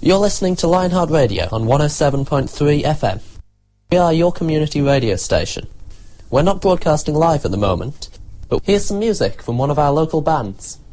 You're listening to Lionheart Radio on 107.3 FM. We are your community radio station. We're not broadcasting live at the moment, but here's some music from one of our local bands.